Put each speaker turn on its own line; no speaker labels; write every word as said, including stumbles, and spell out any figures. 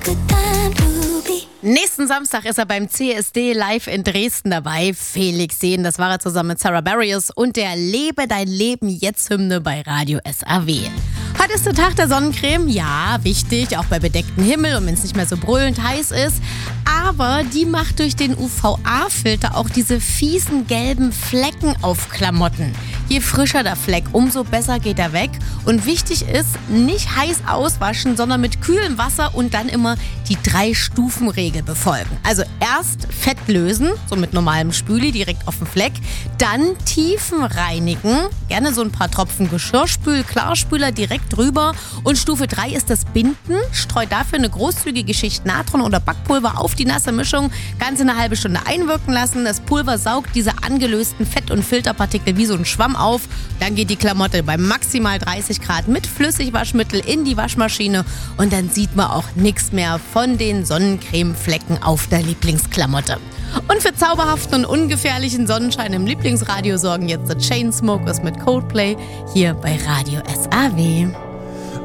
Nächsten Samstag ist er beim C S D live in Dresden dabei. Felix Jähn, das war er zusammen mit Sarah Bareilles und der Lebe dein Leben jetzt Hymne bei Radio S A W. Heute ist der Tag der Sonnencreme. Ja, wichtig, auch bei bedecktem Himmel und wenn es nicht mehr so brüllend heiß ist. Aber die macht durch den U V A-Filter auch diese fiesen gelben Flecken auf Klamotten. Je frischer der Fleck, umso besser geht er weg. Und wichtig ist, nicht heiß auswaschen, sondern mit kühlem Wasser und dann immer die Drei-Stufen-Regel befolgen. Also erst Fett lösen, so mit normalem Spüli direkt auf den Fleck. Dann Tiefen reinigen, gerne so ein paar Tropfen Geschirrspül, Klarspüler direkt drüber. Und Stufe drei ist das Binden. Streut dafür eine großzügige Schicht Natron oder Backpulver auf die nasse Mischung. Ganz eine halbe Stunde einwirken lassen. Das Pulver saugt diese angelösten Fett- und Filterpartikel wie so ein Schwamm auf. Dann geht die Klamotte bei maximal dreißig Grad mit Flüssigwaschmittel in die Waschmaschine. Und dann sieht man auch nichts mehr von den Sonnencremeflecken auf der Lieblingsklamotte. Und für zauberhaften und ungefährlichen Sonnenschein im Lieblingsradio sorgen jetzt The Chainsmokers mit Coldplay hier bei Radio S A W.